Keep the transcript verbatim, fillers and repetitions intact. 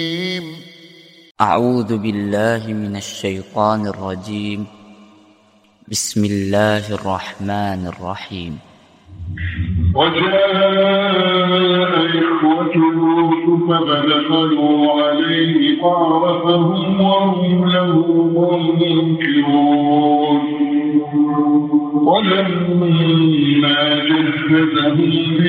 أعوذ بالله من الشيطان الرجيم. بسم الله الرحمن الرحيم. وجاء إخوة يوسف فدخلوا عليه فعرفهم وهم له منكرون ولما جهزهم